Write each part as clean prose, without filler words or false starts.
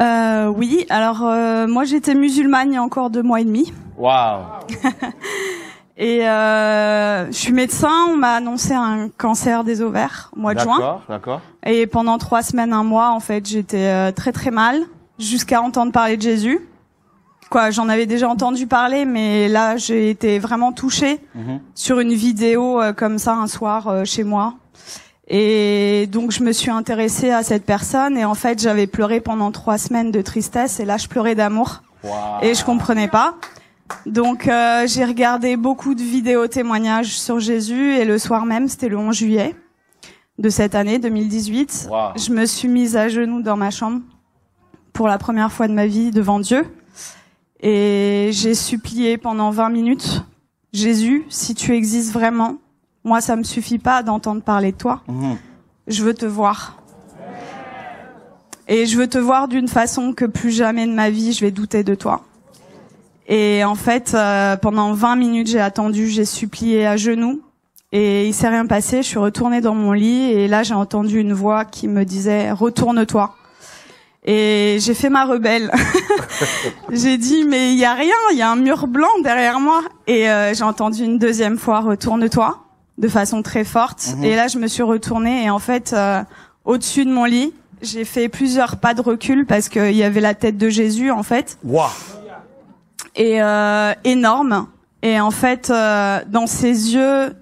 Oui, alors moi j'étais musulmane il y a encore 2 mois et demi. Waouh. Et je suis médecin, on m'a annoncé un cancer des ovaires au mois de juin. D'accord. Et pendant 3 semaines, 1 mois, en fait, j'étais très très mal, jusqu'à entendre parler de Jésus. Quoi, j'en avais déjà entendu parler, mais là j'ai été vraiment touchée sur une vidéo comme ça un soir chez moi. Et donc je me suis intéressée à cette personne et en fait j'avais pleuré pendant 3 semaines de tristesse et là je pleurais d'amour. Wow. Et je comprenais pas. Donc j'ai regardé beaucoup de vidéos témoignages sur Jésus et le soir même, c'était le 11 juillet de cette année 2018, wow. Je me suis mise à genoux dans ma chambre pour la première fois de ma vie devant Dieu et j'ai supplié pendant 20 minutes, Jésus, si tu existes vraiment, moi ça me suffit pas d'entendre parler de toi. Je veux te voir. Et je veux te voir d'une façon que plus jamais de ma vie je vais douter de toi. Et en fait, pendant 20 minutes, j'ai attendu, j'ai supplié à genoux et il s'est rien passé. Je suis retournée dans mon lit et là, j'ai entendu une voix qui me disait « Retourne-toi ». Et j'ai fait ma rebelle. J'ai dit « Mais il y a rien, il y a un mur blanc derrière moi ». Et j'ai entendu une deuxième fois « Retourne-toi » de façon très forte. Et là, je me suis retournée et en fait, au-dessus de mon lit, j'ai fait plusieurs pas de recul parce qu'il y avait la tête de Jésus en fait. Wow. Et énorme. Et en fait, dans ses yeux,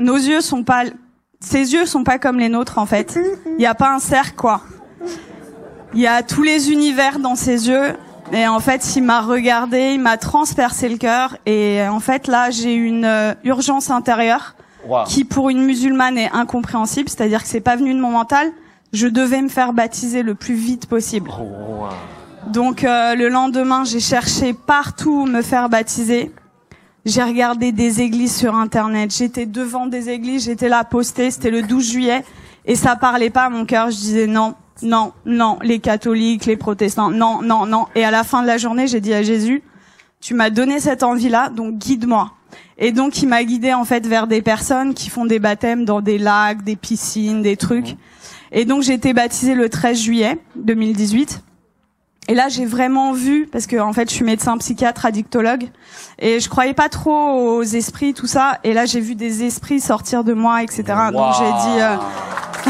ses yeux sont pas comme les nôtres en fait. Il y a pas un cercle quoi. Il y a tous les univers dans ses yeux. Et en fait, il m'a regardé, il m'a transpercé le cœur. Et en fait, là, j'ai une urgence intérieure qui, pour une musulmane, est incompréhensible. C'est-à-dire que c'est pas venu de mon mental. Je devais me faire baptiser le plus vite possible. Donc le lendemain, j'ai cherché partout où me faire baptiser. J'ai regardé des églises sur Internet. J'étais devant des églises, j'étais là postée. C'était le 12 juillet et ça parlait pas à mon cœur. Je disais non, non, non. Les catholiques, les protestants, non, non, non. Et à la fin de la journée, j'ai dit à Jésus, tu m'as donné cette envie-là, donc guide-moi. Et donc il m'a guidée en fait vers des personnes qui font des baptêmes dans des lacs, des piscines, des trucs. Et donc j'ai été baptisée le 13 juillet 2018. Et là, j'ai vraiment vu, parce que en fait, je suis médecin psychiatre, addictologue, et je croyais pas trop aux esprits, tout ça. Et là, j'ai vu des esprits sortir de moi, etc. Wow. Donc j'ai dit.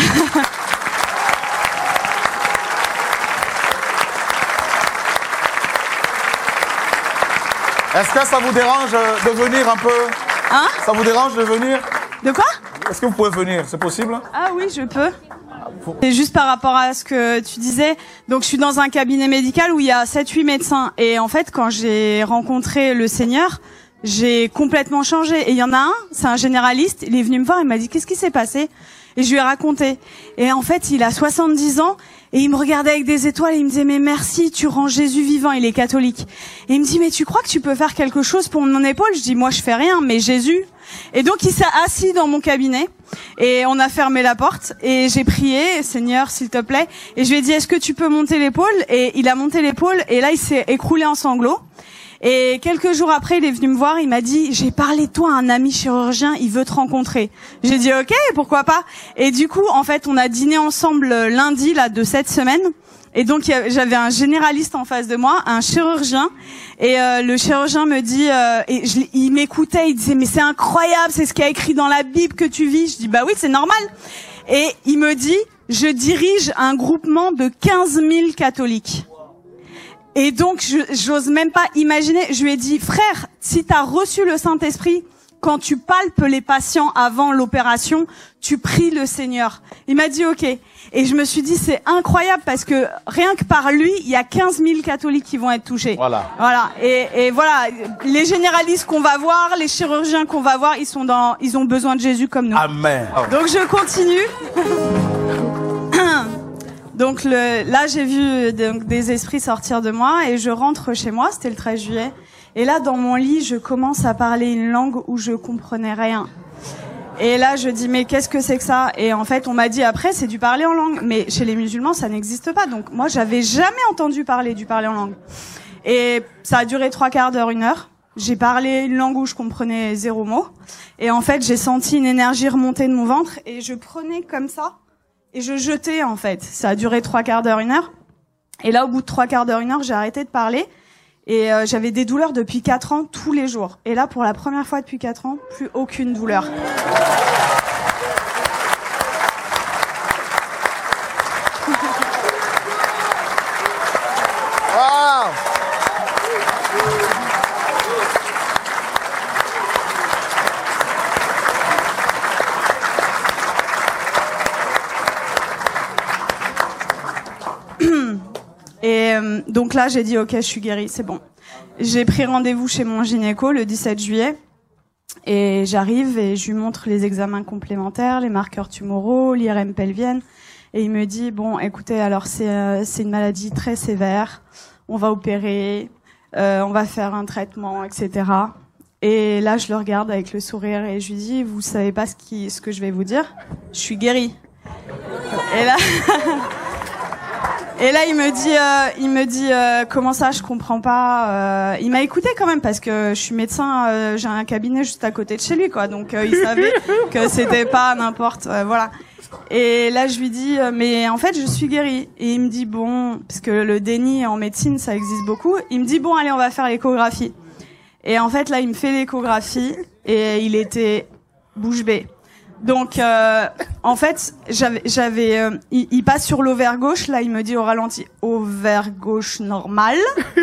Est-ce que ça vous dérange de venir un peu? Hein? Ça vous dérange de venir? De quoi? Est-ce que vous pouvez venir? C'est possible? Ah oui, je peux. C'est juste par rapport à ce que tu disais. Donc, je suis dans un cabinet médical où il y a 7-8 médecins. Et en fait, quand j'ai rencontré le Seigneur, j'ai complètement changé. Et il y en a un, c'est un généraliste. Il est venu me voir, il m'a dit, qu'est-ce qui s'est passé? Et je lui ai raconté. Et en fait, il a 70 ans. Et il me regardait avec des étoiles et il me disait, mais merci, tu rends Jésus vivant, il est catholique. Et il me dit, mais tu crois que tu peux faire quelque chose pour mon épaule? Je dis, moi, je fais rien, mais Jésus. Et donc, il s'est assis dans mon cabinet et on a fermé la porte et j'ai prié, Seigneur, s'il te plaît. Et je lui ai dit, est-ce que tu peux monter l'épaule? Et il a monté l'épaule et là, il s'est écroulé en sanglots. Et quelques jours après, il est venu me voir, il m'a dit, j'ai parlé de toi à un ami chirurgien, il veut te rencontrer. J'ai dit, ok, pourquoi pas. Et du coup, en fait, on a dîné ensemble lundi, là, de cette semaine. Et donc, j'avais un généraliste en face de moi, un chirurgien. Et le chirurgien me dit, il m'écoutait, il disait, mais c'est incroyable, c'est ce qu'il y a écrit dans la Bible que tu vis. Je dis, bah oui, c'est normal. Et il me dit, je dirige un groupement de 15 000 catholiques. Et donc, j'ose même pas imaginer. Je lui ai dit, frère, si t'as reçu le Saint-Esprit, quand tu palpes les patients avant l'opération, tu pries le Seigneur. Il m'a dit, ok. Et je me suis dit, c'est incroyable parce que rien que par lui, il y a 15 000 catholiques qui vont être touchés. Voilà. Et voilà, les généralistes qu'on va voir, les chirurgiens qu'on va voir, ils ont besoin de Jésus comme nous. Amen. Donc je continue. Donc là, j'ai vu des esprits sortir de moi et je rentre chez moi, c'était le 13 juillet. Et là, dans mon lit, je commence à parler une langue où je comprenais rien. Et là, je dis, mais qu'est-ce que c'est que ça? Et en fait, on m'a dit après, c'est du parler en langue. Mais chez les musulmans, ça n'existe pas. Donc moi, j'avais jamais entendu parler du parler en langue. Et ça a duré 3/4 d'heure, 1 heure. J'ai parlé une langue où je comprenais 0 mot. Et en fait, j'ai senti une énergie remonter de mon ventre et je prenais comme ça et je jetais en fait. Ça a duré 3/4 d'heure, 1 heure. Et là, au bout de 3/4 d'heure, 1 heure, j'ai arrêté de parler. Et j'avais des douleurs depuis 4 ans, tous les jours. Et là, pour la première fois depuis 4 ans, plus aucune douleur. Wow. Et donc là, j'ai dit, ok, je suis guérie, c'est bon. J'ai pris rendez-vous chez mon gynéco le 17 juillet. Et j'arrive et je lui montre les examens complémentaires, les marqueurs tumoraux, l'IRM pelvienne. Et il me dit, bon, écoutez, alors c'est une maladie très sévère. On va opérer, on va faire un traitement, etc. Et là, je le regarde avec le sourire et je lui dis, vous savez pas ce que je vais vous dire? Je suis guérie. Et là... Et là, il me dit, comment ça, je comprends pas. Il m'a écouté quand même parce que je suis médecin, j'ai un cabinet juste à côté de chez lui, quoi. Donc il savait que c'était pas n'importe, voilà. Et là, je lui dis, mais en fait, je suis guérie. Et il me dit, bon, parce que le déni en médecine, ça existe beaucoup. Il me dit, bon, allez, on va faire l'échographie. Et en fait, là, il me fait l'échographie et il était bouche bée. Donc, en fait, il passe sur l'ovaire gauche. Là, il me dit au ralenti, ovaire gauche normal.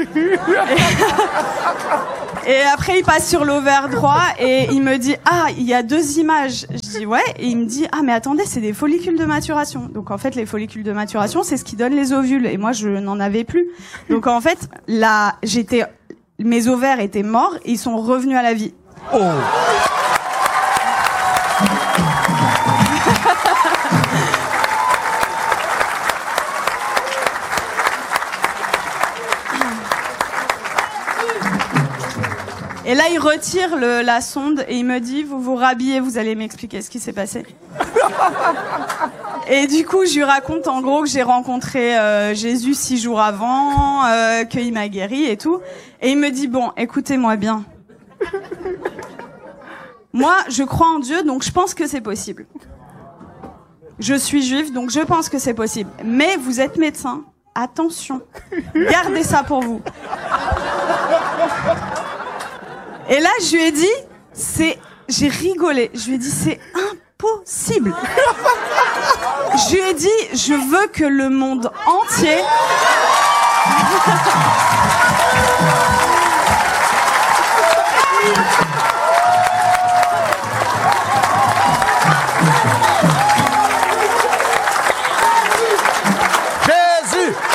Et après, il passe sur l'ovaire droit et il me dit, ah, il y a 2 images. Je dis, ouais. Et il me dit, ah, mais attendez, c'est des follicules de maturation. Donc, en fait, les follicules de maturation, c'est ce qui donne les ovules. Et moi, je n'en avais plus. Donc, en fait, là, mes ovaires étaient morts et ils sont revenus à la vie. Oh. Et là, il retire la sonde et il me dit, vous vous rhabillez, vous allez m'expliquer ce qui s'est passé. Et du coup, je lui raconte en gros que j'ai rencontré Jésus 6 jours avant, qu'il m'a guéri et tout. Et il me dit, bon, écoutez-moi bien. Moi, je crois en Dieu, donc je pense que c'est possible. Je suis juive, donc je pense que c'est possible. Mais vous êtes médecin, attention, gardez ça pour vous. Et là, je lui ai dit, j'ai rigolé. Je lui ai dit, c'est impossible. Je lui ai dit, je veux que le monde entier...